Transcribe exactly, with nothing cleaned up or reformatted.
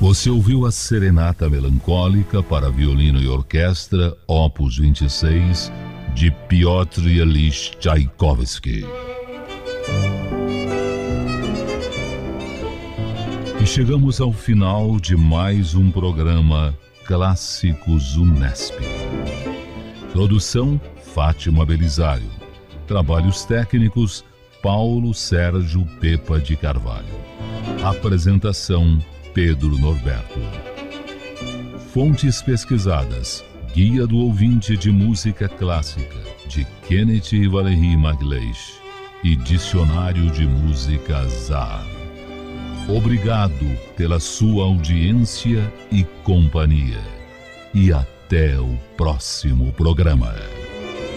Você ouviu a Serenata Melancólica para violino e orquestra, opus vinte e seis, de Piotr Ilyich Tchaikovsky. E chegamos ao final de mais um programa Clássicos Unesp. Produção Fátima Belisário. Trabalhos técnicos Paulo Sérgio Pepa de Carvalho. Apresentação Pedro Norberto. Fontes pesquisadas: Guia do Ouvinte de Música Clássica, de Kenneth e Valérie Magleix, e Dicionário de Música Zahar. Obrigado pela sua audiência e companhia. E até o próximo programa.